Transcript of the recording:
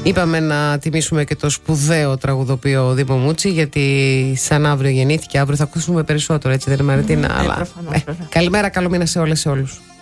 Είπαμε να τιμήσουμε και το σπουδαίο τραγουδοποιό Δήμο Μούτσι, γιατί σαν αύριο γεννήθηκε, αύριο θα ακούσουμε περισσότερο, έτσι δεν είναι, Μαριτίνα? Προφανώς. Καλημέρα, καλό μήνα σε όλες, σε όλους.